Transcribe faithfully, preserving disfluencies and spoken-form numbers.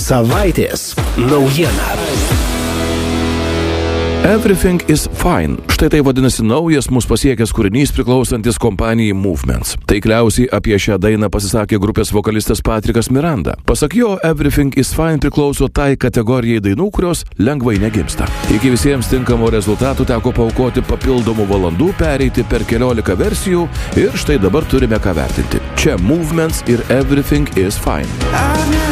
Savaitės naujiena. Everything is fine. Štai tai vadinasi naujas mus pasiekęs kūrinys priklausantis kompanijai Movements. Taikliausiai apie šią dainą pasisakė grupės vokalistas Patrikas Miranda. Pasak jo, Everything is fine priklauso tai kategorijai dainų, kurios lengvai negimsta. Iki visiems tinkamo rezultatų teko paaukoti papildomų valandų, pereiti per keliolika versijų ir štai dabar turime ką vertinti. Čia Movements ir Everything is fine.